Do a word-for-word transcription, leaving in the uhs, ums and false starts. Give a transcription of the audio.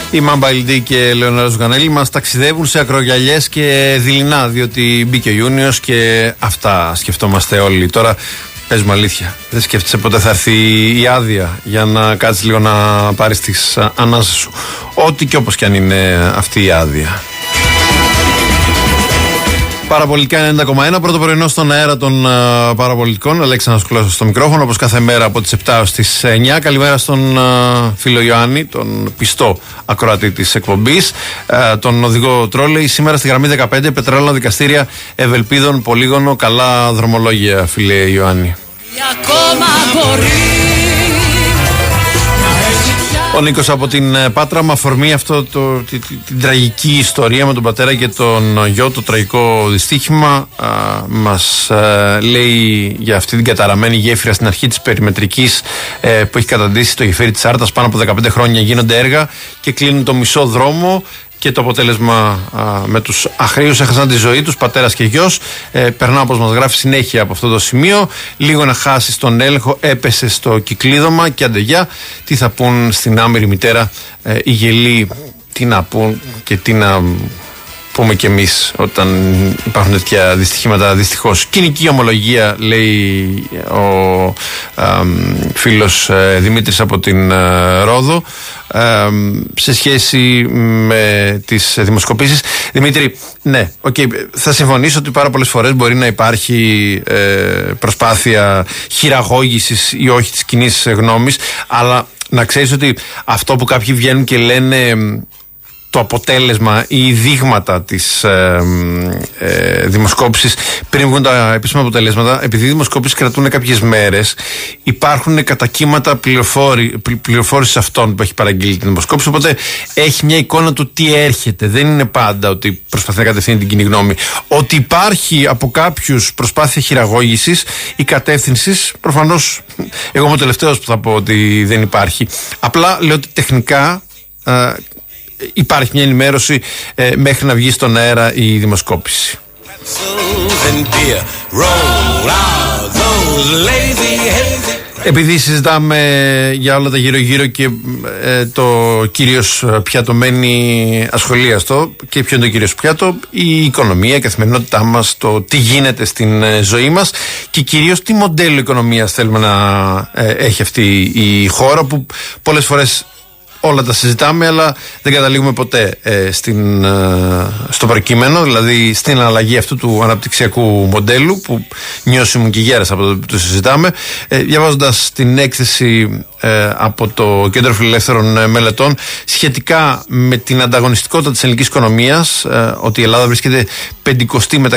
Η Μαμπαλντή και Λεωνάρδος Ζουγανέλη μας ταξιδεύουν σε ακρογιαλιές και δειλινά, διότι μπήκε ο Ιούνιος και αυτά σκεφτόμαστε όλοι. Τώρα πες μου αλήθεια, δεν σκέφτεσαι πότε θα έρθει η άδεια για να κάτσεις λίγο να πάρεις τις ανάσες σου, ό,τι και όπως κι αν είναι αυτή η άδεια. Παραπολιτικά ενενήντα κόμμα ένα, πρώτο πρωινό στον αέρα των uh, παραπολιτικών. Αλέξανδρος Κουλάσος στο μικρόφωνο, όπως κάθε μέρα από τις επτά ως τις εννιά. Καλημέρα στον uh, φίλο Ιωάννη, τον πιστό ακροατή της εκπομπής, uh, τον οδηγό τρόλεϊ. Σήμερα στη γραμμή δεκαπέντε, πετρέλαιο, δικαστήρια, Ευελπίδων, Πολύγωνο. Καλά δρομολόγια, φίλε Ιωάννη. Ο Νίκος από την Πάτρα με αφορμή αυτό το, την, την τραγική ιστορία με τον πατέρα και τον γιο, το τραγικό δυστύχημα, α, μας α, λέει για αυτή την καταραμένη γέφυρα στην αρχή της περιμετρικής ε, που έχει καταντήσει το γεφύρι της Άρτας. Πάνω από δεκαπέντε χρόνια γίνονται έργα και κλείνουν το μισό δρόμο. Και το αποτέλεσμα α, με τους αχρήους έχασαν τη ζωή τους, πατέρας και γιος. Ε, περνάω, όπως μας γράφει, συνέχεια από αυτό το σημείο. Λίγο να χάσει τον έλεγχο, έπεσε στο κυκλίδωμα και αντεγιά. Τι θα πούν στην άμυρη μητέρα ε, οι γελοί, τι να πούν και τι να πούμε κι εμείς όταν υπάρχουν τέτοια δυστυχήματα, δυστυχώς. Κοινική ομολογία, λέει ο α, φίλος ε, Δημήτρης από την ε, Ρόδο, ε, σε σχέση με τις δημοσκοπήσεις. Δημήτρη, ναι, okay, θα συμφωνήσω ότι πάρα πολλές φορές μπορεί να υπάρχει ε, προσπάθεια χειραγώγησης ή όχι της κοινής γνώμης, αλλά να ξέρεις ότι αυτό που κάποιοι βγαίνουν και λένε το αποτέλεσμα ή οι δείγματα της ε, ε, δημοσκόπησης πριν βγουν τα επίσημα αποτελέσματα, επειδή οι δημοσκόπησεις κρατούν κάποιες μέρες, υπάρχουν κατακύματα πληροφόρη, πληροφόρησης αυτών που έχει παραγγείλει την δημοσκόπηση, οπότε έχει μια εικόνα του τι έρχεται. Δεν είναι πάντα ότι προσπαθεί να κατευθύνει την κοινή γνώμη. Ότι υπάρχει από κάποιους προσπάθεια χειραγώγησης ή κατεύθυνσης, προφανώς εγώ είμαι ο τελευταίος που θα πω ότι δεν υπάρχει. Απλά λέω ότι τεχνικά ε, υπάρχει μια ενημέρωση ε, μέχρι να βγει στον αέρα η δημοσκόπηση. Επειδή συζητάμε για όλα τα γύρω-γύρω και ε, το κυρίως πιάτο μένει ασχολίαστο, και ποιο είναι το κυρίως πιάτο, η οικονομία, η καθημερινότητά μας, το τι γίνεται στην ε, ζωή μας και κυρίως τι μοντέλο οικονομίας θέλουμε να ε, έχει αυτή η χώρα, που πολλές φορές όλα τα συζητάμε, αλλά δεν καταλήγουμε ποτέ ε, στην, ε, στο προκείμενο, δηλαδή στην αλλαγή αυτού του αναπτυξιακού μοντέλου, που νιώσιμουν και γέρας από το που το συζητάμε. Ε, διαβάζοντας την έκθεση ε, από το Κέντρο Φιλελεύθερων Μελετών σχετικά με την ανταγωνιστικότητα της ελληνικής οικονομίας, ε, ότι η Ελλάδα βρίσκεται πεντηκοστή μεταξύ